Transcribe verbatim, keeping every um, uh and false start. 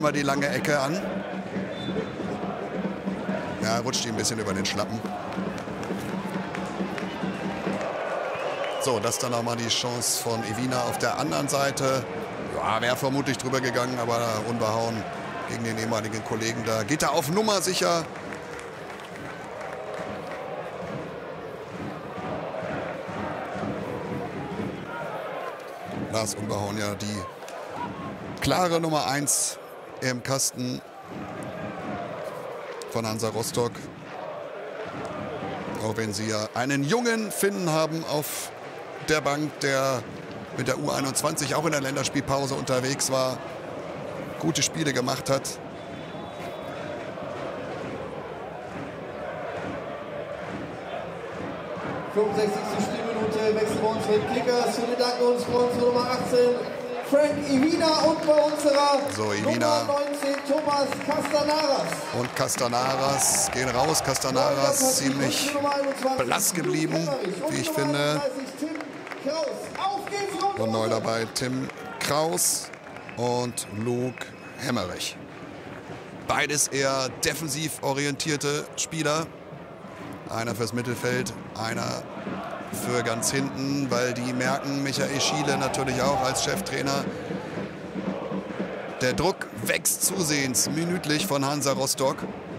Mal die lange Ecke an. Ja, rutscht ihm ein bisschen über den Schlappen. So, das dann auch mal die Chance von Evina auf der anderen Seite. Ja, wäre vermutlich drüber gegangen, aber unbehauen gegen den ehemaligen Kollegen. Da geht er auf Nummer sicher. Lars Unbehauen ja die klare Nummer eins im Kasten von Hansa Rostock. Auch wenn sie ja einen jungen Finnen haben auf der Bank, der mit der U einundzwanzig auch in der Länderspielpause unterwegs war, gute Spiele gemacht hat. fünfundsechzigste Spielminute wechseln wir uns mit Kickers. Vielen Dank uns Sponsor Nummer achtzehn, Frank Evina, und bei unserer so, Evina. Nummer neunzehn, Thomas Castanaras. Und Castanaras gehen raus. Castanaras ziemlich blass geblieben, wie ich finde. Und neu dabei Tim Kraus und Luke Hemmerich. Beides eher defensiv orientierte Spieler. Einer fürs Mittelfeld, einer für ganz hinten, weil die merken, Michael Schiele natürlich auch als Cheftrainer. Der Druck wächst zusehends minütlich von Hansa Rostock.